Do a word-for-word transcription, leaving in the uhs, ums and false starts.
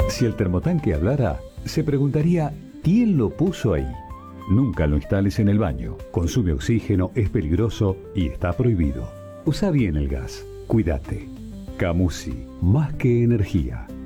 Si el termotanque hablara, se preguntaría ¿quién lo puso ahí? Nunca lo instales en el baño. Consume oxígeno, es peligroso y está prohibido. Usa bien el gas. Cuídate. Camusi, más que energía.